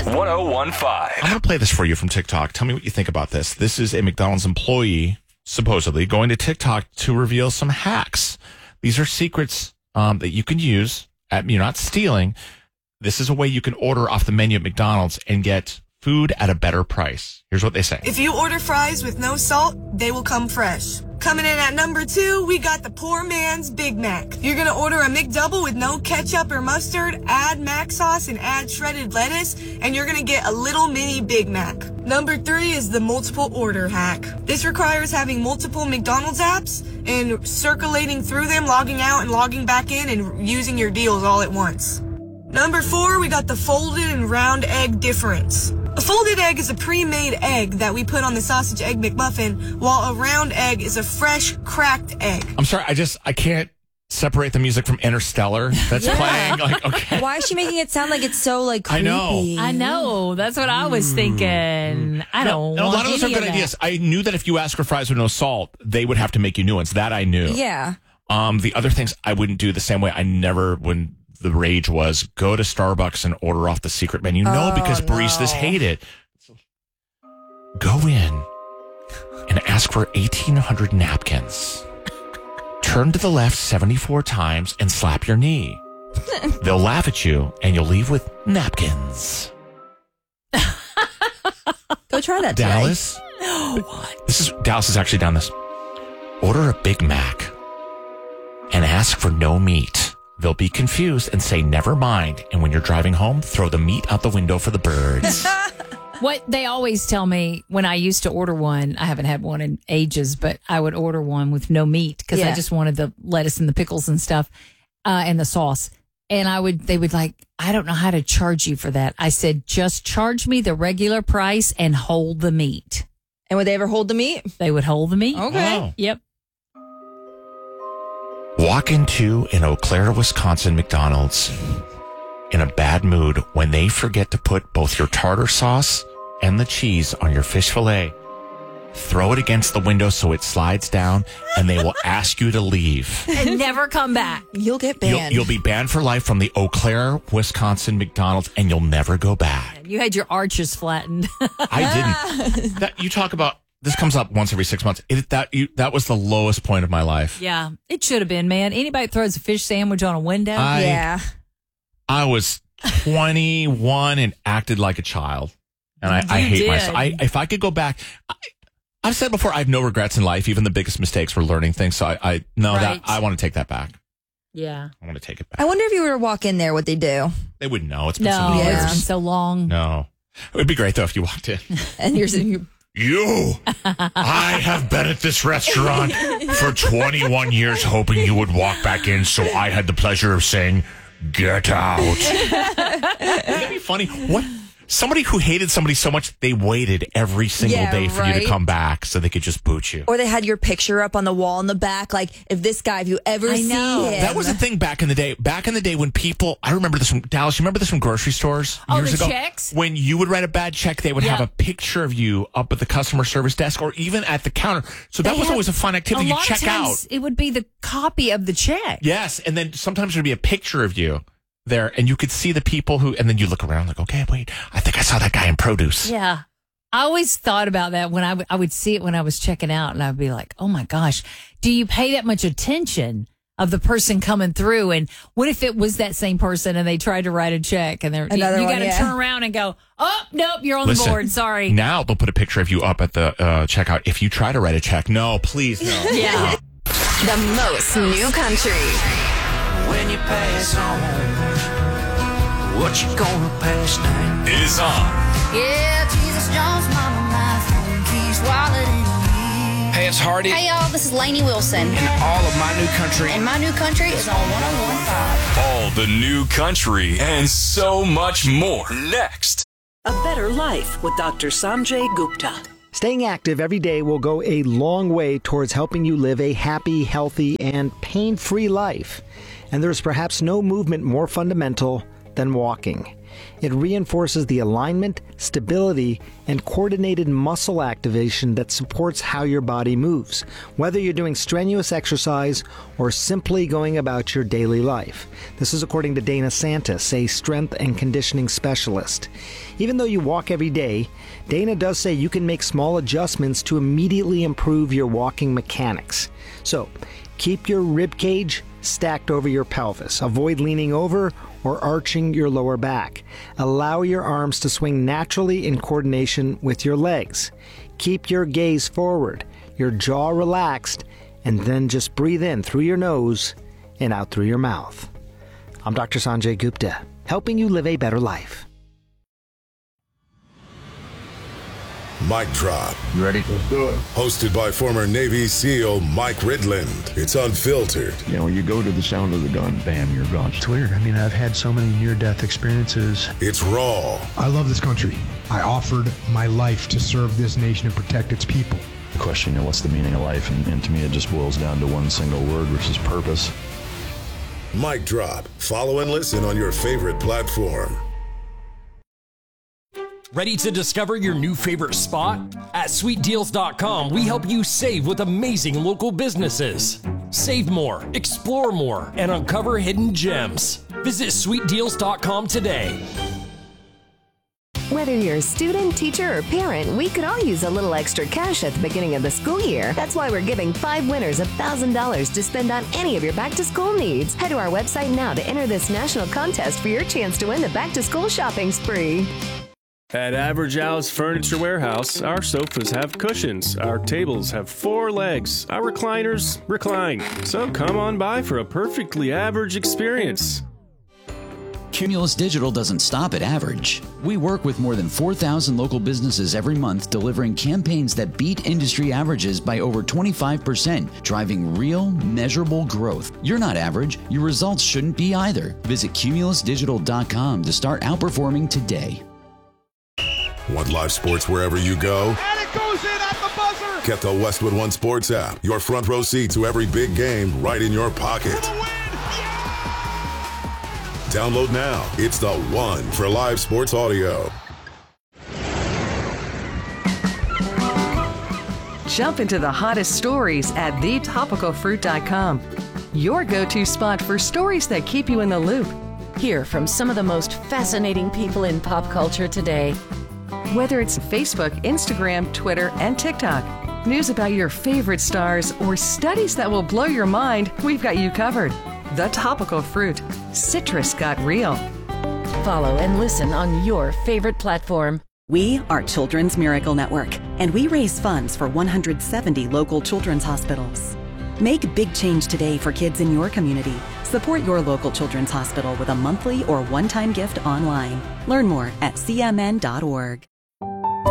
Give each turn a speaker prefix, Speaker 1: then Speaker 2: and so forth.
Speaker 1: 1015.
Speaker 2: I'm going to play this for you from TikTok. Tell me what you think about this. This is a McDonald's employee, supposedly, going to TikTok to reveal some hacks. These are secrets that you can use. You're not stealing. This is a way you can order off the menu at McDonald's and get food at a better price. Here's what they say.
Speaker 3: If you order fries with no salt, they will come fresh. Coming in at number 2, we got the poor man's Big Mac. You're going to order a McDouble with no ketchup or mustard, add mac sauce, and add shredded lettuce, and you're going to get a little mini Big Mac. Number 3 is the multiple order hack. This requires having multiple McDonald's apps and circulating through them, logging out and logging back in, and using your deals all at once. Number 4, we got the folded and round egg difference. A folded egg is a pre-made egg that we put on the sausage egg McMuffin, while a round egg is a fresh, cracked egg.
Speaker 2: I'm sorry, I can't separate the music from Interstellar that's playing. Like, okay.
Speaker 4: Why is she making it sound like it's so like creepy?
Speaker 2: I
Speaker 5: know. That's what I was thinking. I don't want
Speaker 2: a lot of those are good
Speaker 5: that.
Speaker 2: ideas. I knew that if you ask for fries with no salt, they would have to make you new ones. That I knew.
Speaker 4: Yeah.
Speaker 2: The other things I wouldn't do the same way. I never, when the rage was, go to Starbucks and order off the secret menu. No, because baristas hate it. Go in and ask for 1,800 napkins. Turn to the left 74 times and slap your knee. They'll laugh at you and you'll leave with napkins.
Speaker 4: Go try that,
Speaker 2: Dallas. Dallas is actually done this. Order a Big Mac and ask for no meat. They'll be confused and say, never mind. And when you're driving home, throw the meat out the window for the birds.
Speaker 5: What they always tell me when I used to order one, I haven't had one in ages, but I would order one with no meat because I just wanted the lettuce and the pickles and stuff and the sauce. And they would like, I don't know how to charge you for that. I said, just charge me the regular price and hold the meat.
Speaker 4: And would they ever hold the meat?
Speaker 5: They would hold the meat.
Speaker 4: Okay.
Speaker 2: Oh.
Speaker 5: Yep.
Speaker 2: Walk into an Eau Claire, Wisconsin McDonald's in a bad mood when they forget to put both your tartar sauce and the cheese on your fish fillet. Throw it against the window so it slides down, and they will ask you to leave.
Speaker 5: And never come back.
Speaker 4: You'll get banned.
Speaker 2: You'll be banned for life from the Eau Claire, Wisconsin McDonald's, and you'll never go back.
Speaker 5: You had your arches flattened.
Speaker 2: I didn't. You talk about, this comes up once every 6 months. That was the lowest point of my life.
Speaker 5: Yeah, it should have been, man. Anybody that throws a fish sandwich on a window?
Speaker 2: I was 21 and acted like a child. And I hate myself. If I could go back, I've said before, I have no regrets in life. Even the biggest mistakes were learning things. So I want to take that back.
Speaker 5: Yeah.
Speaker 2: I want to take it back.
Speaker 4: I wonder if you were to walk in there, what they do.
Speaker 2: They wouldn't know. It's been so many years.
Speaker 5: It's been so long.
Speaker 2: No. It would be great, though, if you walked in.
Speaker 4: And you're saying,
Speaker 2: I have been at this restaurant for 21 years hoping you would walk back in, so I had the pleasure of saying, get out. Wouldn't that be funny? What? Somebody who hated somebody so much, they waited every single day for you to come back so they could just boot you.
Speaker 4: Or they had your picture up on the wall in the back, like, if this guy, if you ever see him.
Speaker 2: That was a thing back in the day. Back in the day when people, I remember this from, Dallas, you remember this from grocery stores years ago?
Speaker 5: Checks?
Speaker 2: When you would write a bad check, they would have a picture of you up at the customer service desk or even at the counter. So that was always a fun activity. You check out.
Speaker 5: It would be the copy of the check.
Speaker 2: Yes, and then sometimes there'd be a picture of you there, and you could see the people who, and then you look around like, okay, wait, I think I saw that guy in produce.
Speaker 5: Yeah. I always thought about that when I would see it when I was checking out, and I'd be like, oh my gosh, do you pay that much attention of the person coming through? And what if it was that same person and they tried to write a check and you got to turn around and go, oh, nope, you're on the board. Sorry.
Speaker 2: Now they'll put a picture of you up at the checkout. If you try to write a check, no, please, no.
Speaker 5: Yeah.
Speaker 6: The most new country.
Speaker 7: When you pass on, what you gonna pass now?
Speaker 1: Is on.
Speaker 8: Yeah, Jesus Jones, mama, my phone keys, wallet in me.
Speaker 7: Hey, it's Hardy.
Speaker 8: Hey, y'all, this is Lainey Wilson.
Speaker 7: And all of My New Country.
Speaker 8: And My New Country is on 101.5.
Speaker 1: All the new country and so much more next.
Speaker 9: A Better Life with Dr. Sanjay Gupta.
Speaker 10: Staying active every day will go a long way towards helping you live a happy, healthy, and pain-free life. And there's perhaps no movement more fundamental than walking. It reinforces the alignment, stability, and coordinated muscle activation that supports how your body moves, whether you're doing strenuous exercise or simply going about your daily life. This is according to Dana Santis, a strength and conditioning specialist. Even though you walk every day, Dana does say you can make small adjustments to immediately improve your walking mechanics. So, keep your rib cage stacked over your pelvis. Avoid leaning over or arching your lower back. Allow your arms to swing naturally in coordination with your legs. Keep your gaze forward, your jaw relaxed, and then just breathe in through your nose and out through your mouth. I'm Dr. Sanjay Gupta, helping you live a better life.
Speaker 11: Mic Drop.
Speaker 12: You ready? Let's do it.
Speaker 11: Hosted by former Navy SEAL Mike Ridland. It's unfiltered.
Speaker 12: You know, you go to the sound of the gun, bam, you're gone.
Speaker 13: It's weird. I mean, I've had so many near-death experiences.
Speaker 11: It's raw.
Speaker 13: I love this country. I offered my life to serve this nation and protect its people.
Speaker 12: The question, you know, what's the meaning of life? And to me, it just boils down to one single word, which is purpose.
Speaker 11: Mic Drop. Follow and listen on your favorite platform.
Speaker 14: Ready to discover your new favorite spot? At sweetdeals.com, we help you save with amazing local businesses. Save more, explore more, and uncover hidden gems. Visit sweetdeals.com today.
Speaker 6: Whether you're a student, teacher, or parent, we could all use a little extra cash at the beginning of the school year. That's why we're giving 5 winners $1,000 to spend on any of your back-to-school needs. Head to our website now to enter this national contest for your chance to win the back-to-school shopping spree.
Speaker 15: At Average Al's Furniture Warehouse, our sofas have cushions, our tables have 4 legs, our recliners recline. So come on by for a perfectly average experience.
Speaker 16: Cumulus Digital doesn't stop at average. We work with more than 4,000 local businesses every month, delivering campaigns that beat industry averages by over 25%, driving real, measurable growth. You're not average. Your results shouldn't be either. Visit cumulusdigital.com to start outperforming today.
Speaker 11: Want live sports wherever you go?
Speaker 17: And it goes in at the buzzer!
Speaker 11: Get the Westwood One Sports app. Your front row seat to every big game right in your pocket. Yeah! Download now. It's the one for live sports audio.
Speaker 18: Jump into the hottest stories at thetopicalfruit.com. Your go-to spot for stories that keep you in the loop.
Speaker 19: Hear from some of the most fascinating people in pop culture today.
Speaker 18: Whether it's Facebook, Instagram, Twitter, and TikTok, news about your favorite stars, or studies that will blow your mind, we've got you covered. The Topical Fruit. Citrus got real.
Speaker 19: Follow and listen on your favorite platform.
Speaker 20: We are Children's Miracle Network, and we raise funds for 170 local children's hospitals. Make big change today for kids in your community. Support your local children's hospital with a monthly or one-time gift online. Learn more at cmn.org.